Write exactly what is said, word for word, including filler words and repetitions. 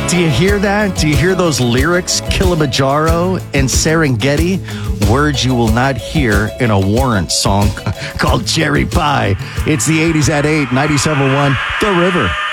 Do you hear that? Do you hear those lyrics? Kilimanjaro and Serengeti, words you will not hear in a Warrant song called Cherry Pie. It's the eighties at eight, ninety-seven point one, The River.